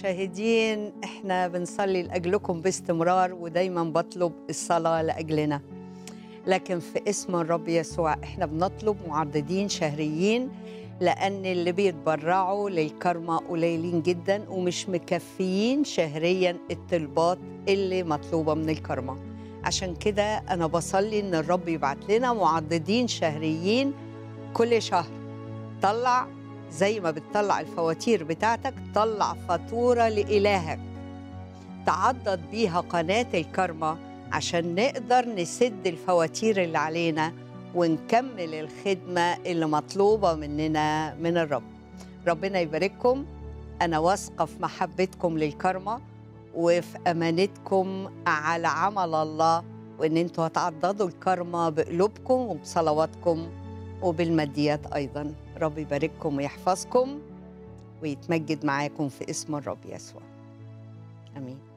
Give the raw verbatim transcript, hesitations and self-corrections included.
المشاهدين، احنا بنصلي لأجلكم باستمرار ودايما بطلب الصلاة لأجلنا، لكن في اسم الرب يسوع احنا بنطلب معضدين شهريين، لأن اللي بيتبرعوا للكرمة قليلين جدا ومش مكفيين شهريا الطلبات اللي مطلوبة من الكرمة. عشان كده أنا بصلي إن الرب يبعت لنا معضدين شهريين كل شهر. طلع زي ما بتطلع الفواتير بتاعتك، طلع فاتورة لإلهك تعضد بيها قناة الكرمة عشان نقدر نسد الفواتير اللي علينا ونكمل الخدمة اللي مطلوبة مننا من الرب. ربنا يبارككم. أنا واثقة في محبتكم للكرمة وفي أمانتكم على عمل الله، وإن أنتوا هتعضدوا الكرمة بقلوبكم وبصلواتكم وبالماديات أيضا. رب يبارككم ويحفظكم ويتمجد معاكم في اسم الرب يسوع. آمين.